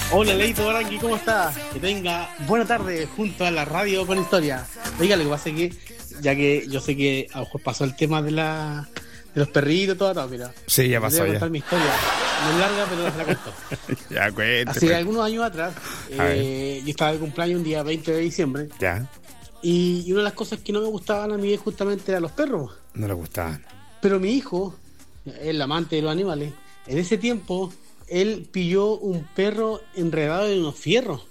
Hola Leito Barangui, ¿cómo estás? Que tenga buena tarde junto a la radio con historia. Oiga, lo que pasa es que, ya que yo sé que a lo mejor pasó el tema de los perritos, todo, mira. Sí, ya pasó. Voy a Ya. contar mi historia. No es larga, pero se la cuento. Ya, cuéntame. Hace algunos años atrás, yo estaba de cumpleaños un día 20 de diciembre. Ya. Y una de las cosas que no me gustaban a mí justamente eran los perros. No le gustaban. Pero mi hijo, el amante de los animales, en ese tiempo, él pilló un perro enredado en unos fierros.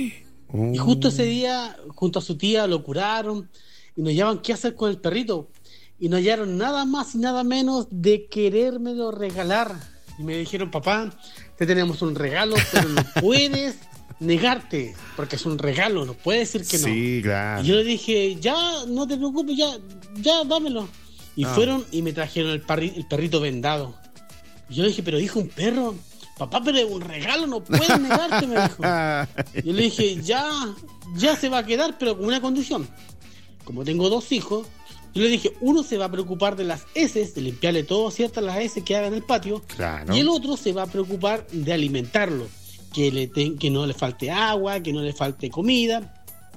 Y justo ese día, junto a su tía, lo curaron y nos llamaban qué hacer con el perrito. Y no hallaron nada más y nada menos de querérmelo regalar. Y me dijeron, papá, te tenemos un regalo, pero no puedes negarte, porque es un regalo, no puedes decir que no. Sí, claro. Y yo le dije, ya, no te preocupes, ya, dámelo. Y fueron y me trajeron el perrito vendado. Y yo le dije, pero hijo, un perro, papá, pero es un regalo, no puedes negarte, me dijo. Yo le dije, ya se va a quedar, pero con una condición. Como tengo 2 hijos, yo le dije, uno se va a preocupar de las heces, de limpiarle todo, ciertas las heces que haga en el patio. Claro. Y el otro se va a preocupar de alimentarlo, que no le falte agua, que no le falte comida.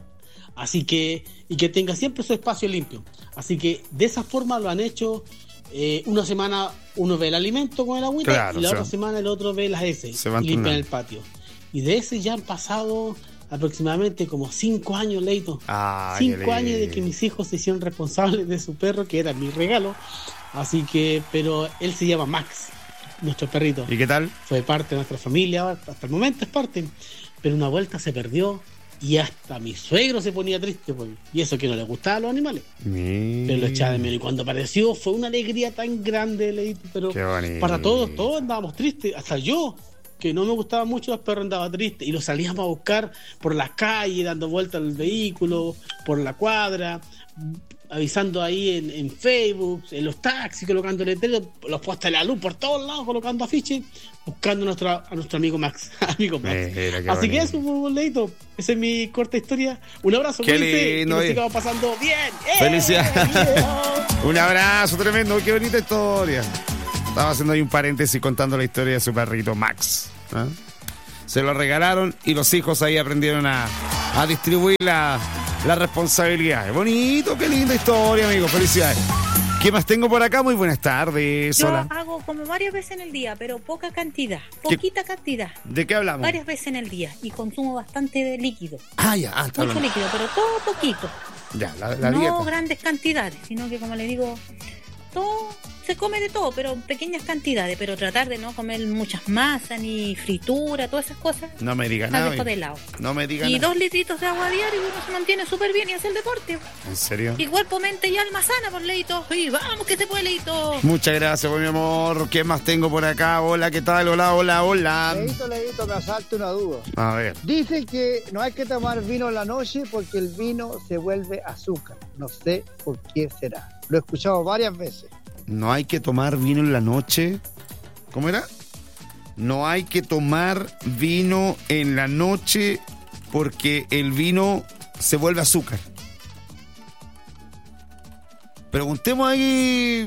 Así que, y que tenga siempre su espacio limpio. Así que de esa forma lo han hecho. Una semana uno ve el alimento con el agüita, Claro, y la otra semana el otro ve las heces y limpian el patio. Y de ese ya han pasado aproximadamente como 5 años, Leito. 5 años de que mis hijos se hicieron responsables de su perro, que era mi regalo. Así que, pero él se llama Max, nuestro perrito. ¿Y qué tal? Fue parte de nuestra familia, hasta el momento es parte. Pero una vuelta se perdió y hasta mi suegro se ponía triste, pues. Y eso que no le gustaban los animales. Pero lo echaba de menos. Y cuando apareció fue una alegría tan grande, Leito. Pero para todos andábamos tristes. Hasta yo, que no me gustaban mucho los perros, andaba triste. Y los salíamos a buscar por las calles, dando vueltas al vehículo, por la cuadra, avisando ahí en Facebook, en los taxis, colocando letreros, los postes de la luz por todos lados, colocando afiches, buscando a nuestro amigo Max. Así que eso, Leito, esa es mi corta historia. Un abrazo, qué y lindo, nos sigamos pasando bien. Felicidades. Un abrazo tremendo, qué bonita historia. Estaba haciendo ahí un paréntesis contando la historia de su perrito Max. ¿Eh? Se lo regalaron y los hijos ahí aprendieron a distribuir la responsabilidad. Bonito, qué linda historia, amigo. Felicidades. ¿Qué más tengo por acá? Muy buenas tardes. Yo Hola. hago como varias veces en el día, pero poca cantidad, poquita cantidad. ¿De qué hablamos? Varias veces en el día y consumo bastante de líquido. Mucho líquido, pero todo poquito. Ya, la no dieta. Grandes cantidades, sino que, como le digo, todo se come de todo, pero en pequeñas cantidades. Pero tratar de no comer muchas masas, ni fritura, todas esas cosas. No me digas las nada. dejo de lado. No me digas y nada. 2 litritos de agua diario y uno se mantiene súper bien y hace el deporte. ¿En serio? Y cuerpo, mente y alma sana, por Leito. Y vamos, que se puede, Leito. Muchas gracias, pues, mi amor. ¿Qué más tengo por acá? Hola, ¿qué tal? Hola. Leito, me asalta una duda. A ver. Dicen que no hay que tomar vino en la noche porque el vino se vuelve azúcar. No sé por qué será. Lo he escuchado varias veces. No hay que tomar vino en la noche. ¿Cómo era? No hay que tomar vino en la noche porque el vino se vuelve azúcar. Preguntemos ahí.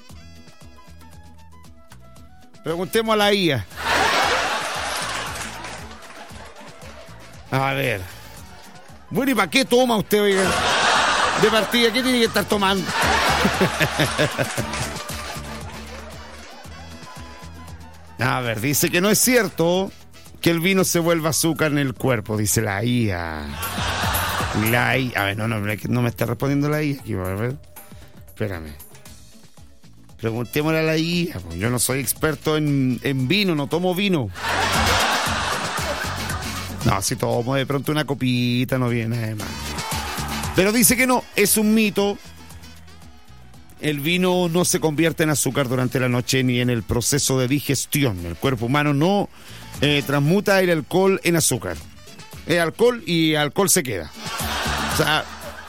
Preguntemos a la IA. A ver. Bueno, ¿y para qué toma usted, oiga? De partida, ¿qué tiene que estar tomando? A ver, dice que no es cierto que el vino se vuelva azúcar en el cuerpo, dice la IA. La IA. A ver, no me está respondiendo la IA aquí, a ver. Espérame. Preguntémosle a la IA. Pues yo no soy experto en vino, no tomo vino. No, si tomo de pronto una copita, no viene nada más. Pero dice que no, es un mito. El vino no se convierte en azúcar durante la noche ni en el proceso de digestión. El cuerpo humano no transmuta el alcohol en azúcar. Es alcohol y alcohol se queda. O sea,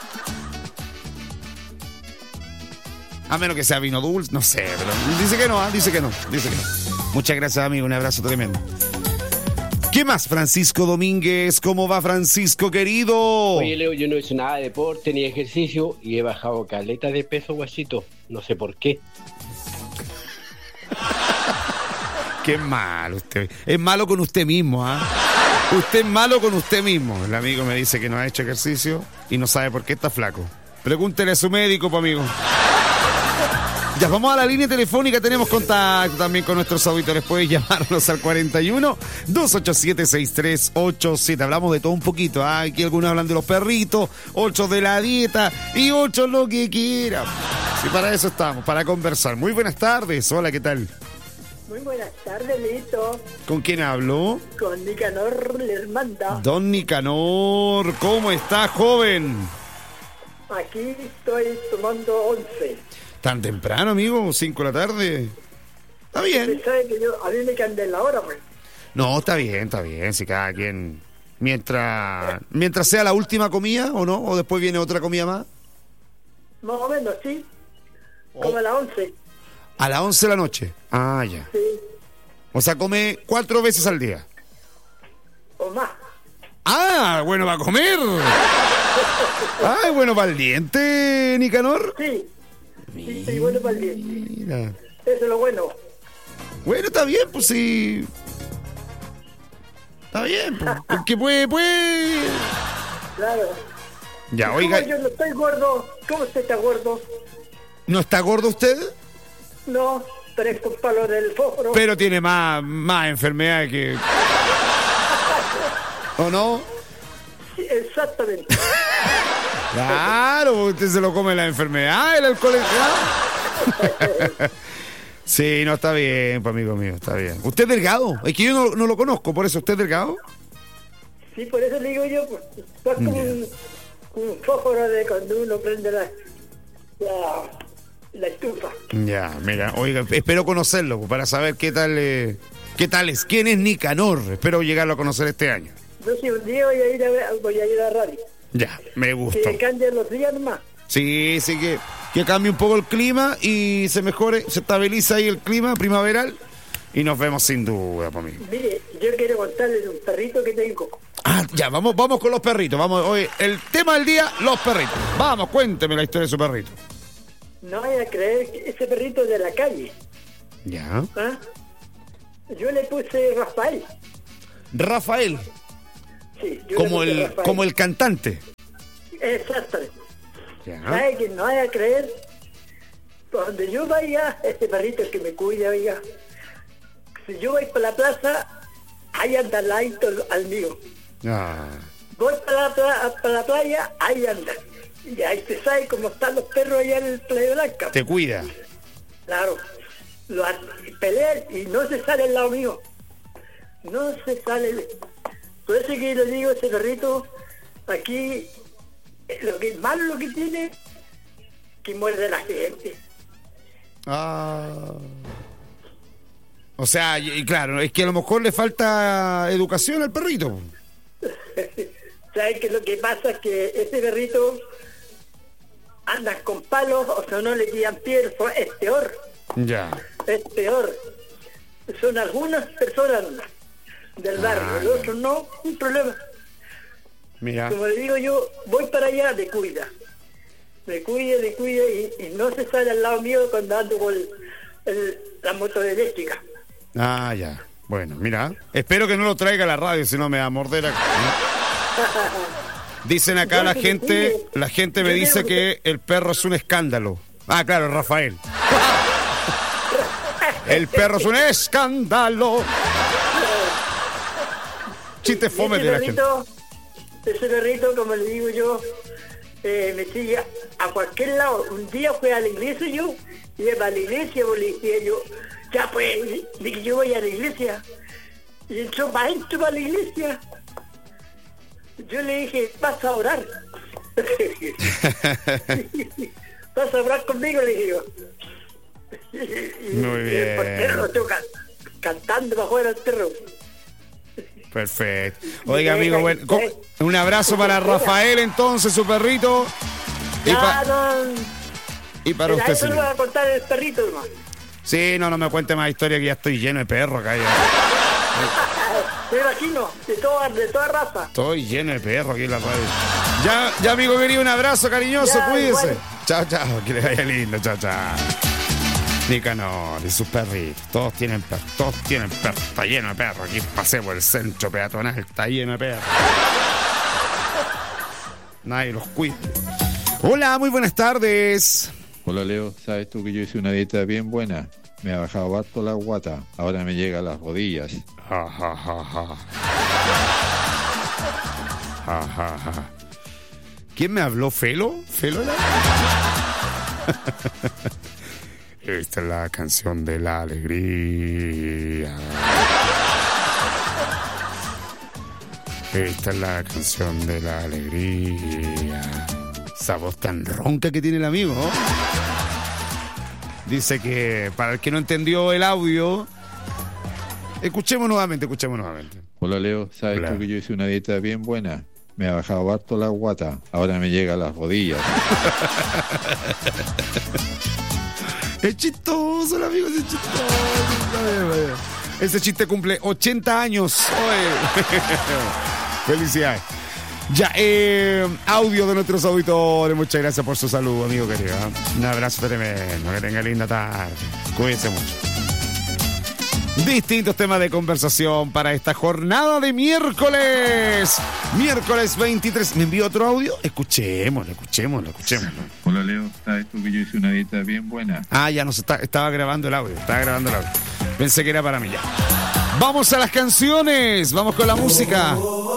a menos que sea vino dulce, no sé, pero dice que no. Muchas gracias, amigo, un abrazo tremendo. ¿Qué más, Francisco Domínguez? ¿Cómo va, Francisco, querido? Oye, Leo, yo no he hecho nada de deporte ni ejercicio y he bajado caleta de peso, guachito. No sé por qué. Qué malo usted. Es malo con usted mismo, ¿ah? Usted es malo con usted mismo. El amigo me dice que no ha hecho ejercicio y no sabe por qué está flaco. Pregúntele a su médico, pues, amigo. Ya, vamos a la línea telefónica. Tenemos contacto también con nuestros auditores. Puedes llamarnos al 41-287-6387. Hablamos de todo un poquito. Aquí algunos hablan de los perritos, otros de la dieta y otros lo que quieran. Y para eso estamos, para conversar. Muy buenas tardes. Hola, ¿qué tal? Muy buenas tardes, Lito. ¿Con quién hablo? Con Nicanor les manda. Don Nicanor, ¿cómo está, joven? Aquí estoy tomando 11. ¿Tan temprano, amigo? 5 de la tarde. Está bien. Usted sabe que a mí me cambié la hora, pues. No, está bien. Si cada quien... Mientras sea la última comida, ¿o no? ¿O después viene otra comida más? Más o menos, sí. Como a las 11. A las 11 de la noche. Ah, ya. Sí. O sea, come 4 veces al día. O más. Ah, bueno, va a comer. Ay, bueno, para el diente, Nicanor. Sí. Sí, bueno para el diente. Mira. Eso es lo bueno. Bueno, está bien, pues sí. Está bien, pues. El que puede. Claro. Ya, oiga. Yo no estoy gordo. ¿Cómo usted está gordo? ¿No está gordo usted? No, pero es un palo del fósforo. Pero tiene más enfermedad que... ¿O no? Sí, exactamente. Claro, usted se lo come la enfermedad, el alcohol. Sí, no, está bien, pues, amigo mío, está bien. ¿Usted es delgado? Es que yo no lo conozco, por eso. ¿Usted es delgado? Sí, por eso le digo yo, pues como un fósforo de cuando uno prende la estufa. Ya, mira, oiga, espero conocerlo, pues, para saber qué tal es. ¿Quién es Nicanor? Espero llegarlo a conocer este año. Yo sí, un día voy a ir a la radio. Ya, me gusta. Que cambien los días nomás. Sí, que cambie un poco el clima y se mejore, se estabiliza ahí el clima primaveral y nos vemos sin duda, por mí. Mire, yo quiero contarles un perrito que tengo. Ah, ya, vamos con los perritos. Vamos, hoy el tema del día, los perritos. Vamos, cuénteme la historia de su perrito. No vaya a creer que ese perrito de la calle. Ya. ¿Ah? Yo le puse Rafael. Rafael. Sí, Como el cantante. Exactamente. Ya. ¿Sabe que no vaya a creer? Donde yo vaya, este perrito es que me cuida, oiga. Si yo voy para la plaza, ahí anda al ladito al mío. Ah. Voy para la playa, ahí anda. Y ahí se sabe cómo están los perros allá en el Playa Blanca. Te cuida. Claro. Lo pelean y no se sale al lado mío. No se sale. Por eso que le digo a ese perrito, aquí, lo que tiene, que muerde a la gente. Ah. O sea, y claro, es que a lo mejor le falta educación al perrito. ¿Sabes que lo que pasa es que ese perrito anda con palos, o sea, no le tiran piedras, es peor. Ya. Es peor. Son algunas personas del barrio, los otros no, un problema. Mira. Como le digo yo, voy para allá, me cuida y no se sale al lado mío cuando ando con la moto eléctrica. Ah, ya. Bueno, mira. Espero que no lo traiga a la radio, si no me va a morder acá. Dicen acá la gente me dice que el perro es un escándalo. Ah, claro, Rafael. El perro es un escándalo. Chiste fome de la gente. Ese perrito, como le digo yo, me sigue a cualquier lado. Un día fui a la iglesia yo, iba a la iglesia, pues, le decía yo, ya pues, de que yo voy a la iglesia. Y entró para adentro para la iglesia. Yo le dije, vas a orar. Vas a orar conmigo, le dije yo. Muy bien. El perro estuvo cantando para afuera el perro. Perfecto. Oiga, amigo, bueno, un abrazo para Rafael, entonces, su perrito. Y para usted, eso señor. lo va a contar el perrito, hermano. Sí, no me cuente más historia, que ya estoy lleno de perros acá. Me imagino, de toda raza. Estoy lleno de perros aquí en la radio. Ya, amigo querido, un abrazo cariñoso, Ya, cuídese. igual. Chao, que le vaya lindo, chao. Nicanor y sus perritos. Todos tienen perros. Está lleno de perros. Aquí pasé por el centro peatonal. Está lleno de perros. Nadie los cuida. Hola, muy buenas tardes. Hola Leo, ¿sabes tú que yo hice una dieta bien buena? Me ha bajado harto la guata, ahora me llega a las rodillas. Ja, ja, ja, ja. Ja, ja, ja. ¿Quién me habló? ¿Felo? ¿Felo? Esta es la canción de la alegría. Esta es la canción de la alegría. Esa voz tan ronca que tiene el amigo. Dice que para el que no entendió el audio, escuchemos nuevamente. Hola Leo, ¿sabes Hola. tú que yo hice una dieta bien buena? Me ha bajado harto la guata, ahora me llega a las rodillas. Es chistoso el amigo, es chistoso. Ese chiste cumple 80 años. Oye. Felicidades. Ya, audio de nuestros auditores. Muchas gracias por su saludo, amigo querido. Un abrazo tremendo. Que tenga linda tarde. Cuídense mucho. Distintos temas de conversación para esta jornada de miércoles. Miércoles 23. ¿Me envió otro audio? Escuchémoslo. Hola Leo, ¿sabes tú que yo hice una dieta bien buena? Ah, ya estaba grabando el audio. Pensé que era para mí ya. Vamos a las canciones. Vamos con la música.